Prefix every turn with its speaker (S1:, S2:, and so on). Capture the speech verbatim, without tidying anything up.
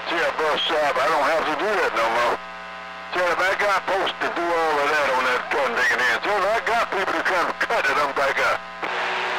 S1: See, a bus stop, I don't have to do that no more. See, if I got folks to do all of that on that gun digging in, see, if I got people to come cut it, I'm